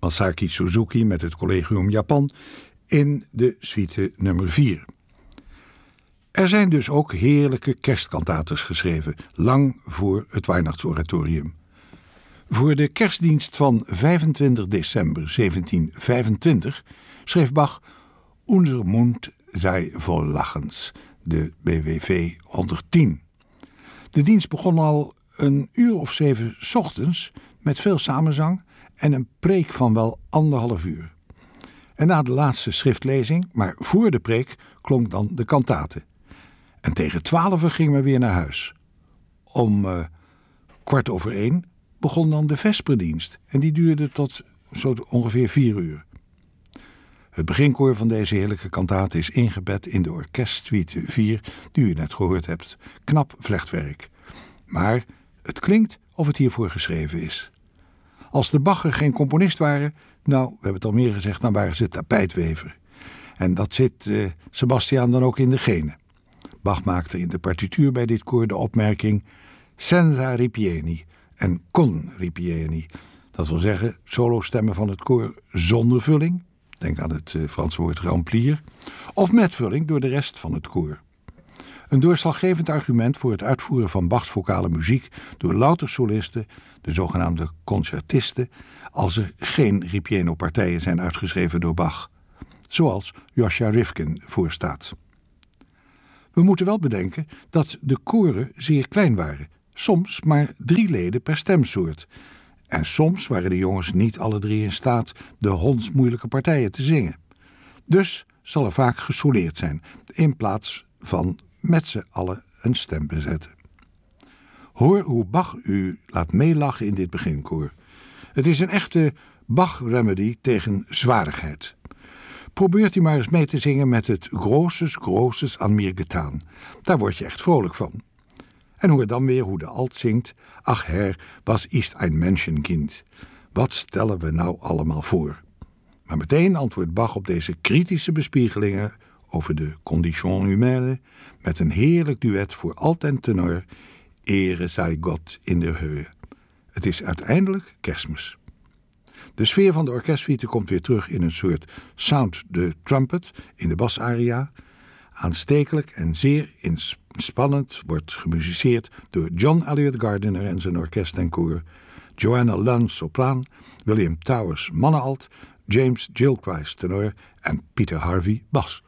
Masaki Suzuki met het Collegium Japan in de suite nummer 4. Er zijn dus ook heerlijke kerstkantates geschreven, lang voor het Weihnachtsoratorium. Voor de kerstdienst van 25 december 1725 schreef Bach Unser Mund sei voll Lachens, de BWV 110. De dienst begon al 7:00 's ochtends met veel samenzang en een preek van wel 1,5 uur. En na de laatste schriftlezing, maar voor de preek, klonk dan de kantate. En tegen 12:00 gingen we weer naar huis. Om 1:15 begon dan de vesperdienst en die duurde tot zo ongeveer 4 uur. Het beginkoor van deze heerlijke kantate is ingebed in de orkestsuite 4 die u net gehoord hebt. Knap vlechtwerk. Maar het klinkt of het hiervoor geschreven is. Als de Bacher geen componist waren, we hebben het al meer gezegd, dan waren ze tapijtwever. En dat zit Sebastiaan dan ook in de genen. Bach maakte in de partituur bij dit koor de opmerking senza ripieni en con ripieni. Dat wil zeggen solostemmen van het koor zonder vulling, denk aan het Franse woord remplir, of met vulling door de rest van het koor. Een doorslaggevend argument voor het uitvoeren van Bachs vocale muziek door louter solisten, de zogenaamde concertisten, als er geen ripieno-partijen zijn uitgeschreven door Bach, zoals Joshua Rifkin voorstaat. We moeten wel bedenken dat de koren zeer klein waren, soms maar 3 leden per stemsoort. En soms waren de jongens niet alle 3 in staat de hondsmoeilijke partijen te zingen. Dus zal er vaak gesoleerd zijn, in plaats van met z'n allen een stem bezetten. Hoor hoe Bach u laat meelachen in dit beginkoor. Het is een echte Bach-remedy tegen zwarigheid. Probeert u maar eens mee te zingen met het Großes an mir getan. Daar word je echt vrolijk van. En hoor dan weer hoe de alt zingt. Ach Herr, was ist ein Menschenkind. Wat stellen we nou allemaal voor? Maar meteen antwoordt Bach op deze kritische bespiegelingen over de condition humaine met een heerlijk duet voor alt en tenor. Ere zij God in der Höhe. Het is uiteindelijk Kerstmis. De sfeer van de orkestsuite komt weer terug in een soort sound the trumpet in de basaria. Aanstekelijk en zeer inspannend wordt gemusiceerd door John Elliott Gardiner en zijn orkest en koor, Joanna Lunn sopraan, William Towers mannenalt, James Gilchrist tenor en Peter Harvey bas.